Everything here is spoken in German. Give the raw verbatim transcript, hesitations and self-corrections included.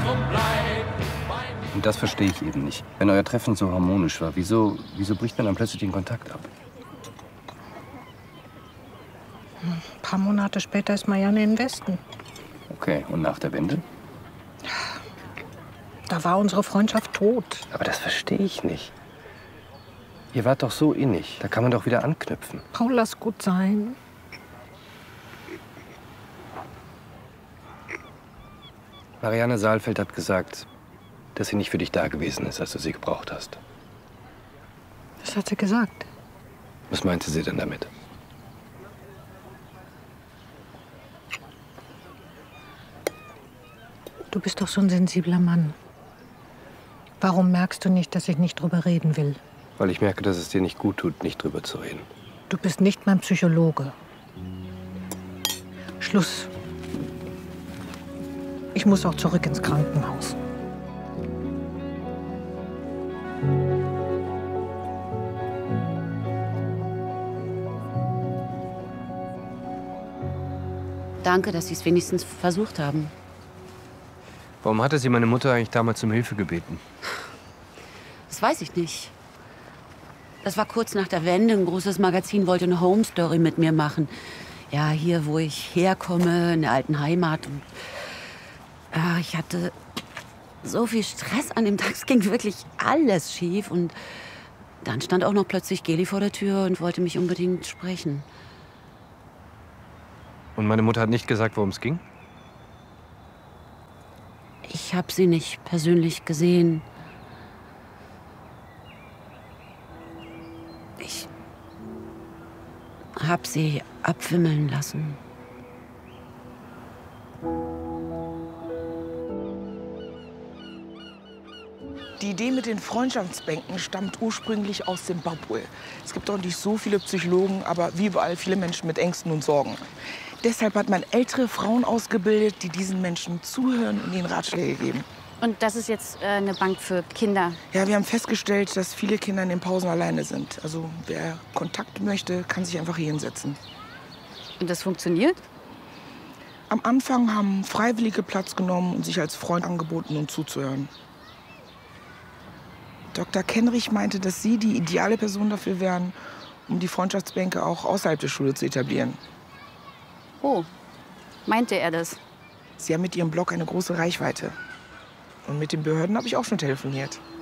Und das verstehe ich eben nicht. Wenn euer Treffen so harmonisch war, wieso, wieso bricht man dann plötzlich den Kontakt ab? Ein paar Monate später ist Marianne in den Westen. Okay, und nach der Wende? Da war unsere Freundschaft tot. Aber das verstehe ich nicht. Ihr wart doch so innig. Da kann man doch wieder anknüpfen. Paul, lass gut sein. Marianne Saalfeld hat gesagt, dass sie nicht für dich da gewesen ist, als du sie gebraucht hast. Was hat sie gesagt? Was meinte sie denn damit? Du bist doch so ein sensibler Mann. Warum merkst du nicht, dass ich nicht drüber reden will? Weil ich merke, dass es dir nicht gut tut, nicht drüber zu reden. Du bist nicht mein Psychologe. Schluss. Ich muss auch zurück ins Krankenhaus. Danke, dass Sie es wenigstens versucht haben. Warum hatte sie meine Mutter eigentlich damals um Hilfe gebeten? Das weiß ich nicht. Das war kurz nach der Wende. Ein großes Magazin wollte eine Home Story mit mir machen. Ja, hier, wo ich herkomme, in der alten Heimat. Und, äh, ich hatte so viel Stress an dem Tag. Es ging wirklich alles schief. Und dann stand auch noch plötzlich Geli vor der Tür und wollte mich unbedingt sprechen. Und meine Mutter hat nicht gesagt, worum es ging? Ich habe sie nicht persönlich gesehen. Ich habe sie abwimmeln lassen. Die Idee mit den Freundschaftsbänken stammt ursprünglich aus Simbabwe. Es gibt dort nicht so viele Psychologen, aber wie überall viele Menschen mit Ängsten und Sorgen. Deshalb hat man ältere Frauen ausgebildet, die diesen Menschen zuhören und ihnen Ratschläge geben. Und das ist jetzt äh, eine Bank für Kinder? Ja, wir haben festgestellt, dass viele Kinder in den Pausen alleine sind. Also wer Kontakt möchte, kann sich einfach hier hinsetzen. Und das funktioniert? Am Anfang haben Freiwillige Platz genommen und sich als Freund angeboten, um zuzuhören. Doktor Kenrich meinte, dass Sie die ideale Person dafür wären, um die Freundschaftsbänke auch außerhalb der Schule zu etablieren. Oh, meinte er das? Sie haben mit Ihrem Blog eine große Reichweite. Und mit den Behörden habe ich auch schon telefoniert.